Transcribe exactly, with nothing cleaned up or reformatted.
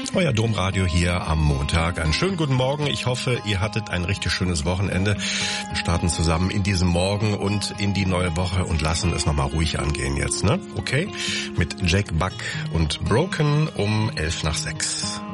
Euer Domradio hier am Montag. Einen schönen guten Morgen. Ich hoffe, ihr hattet ein richtig schönes Wochenende. Wir starten zusammen in diesem Morgen und in die neue Woche und lassen es nochmal ruhig angehen jetzt, ne? Okay? Mit Jake Buck und Broken um elf nach sechs.